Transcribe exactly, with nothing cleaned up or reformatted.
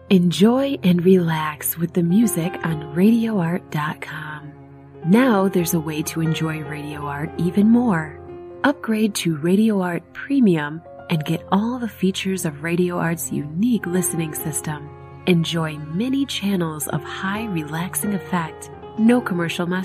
Enjoy and relax with the music on radio art dot com. Now there's a way to enjoy Radio Art even more. Upgrade to Radio Art Premium and get all the features of Radio Art's unique listening system. Enjoy many channels of high relaxing effect, no commercial messages.